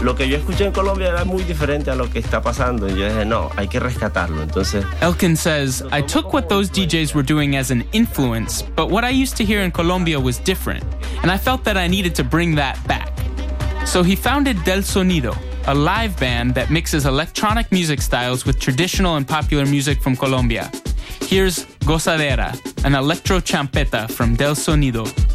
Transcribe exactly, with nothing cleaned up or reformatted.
Lo que yo escuché en Colombia era muy diferente a lo que está pasando. Y yo dije, no, hay que rescatarlo. Entonces, Elkin says, I took what those D Js were doing as an influence, but what I used to hear in Colombia was different, and I felt that I needed to bring that back. So he founded Del Sonido, a live band that mixes electronic music styles with traditional and popular music from Colombia. Here's Gozadera, an electro champeta from Del Sonido.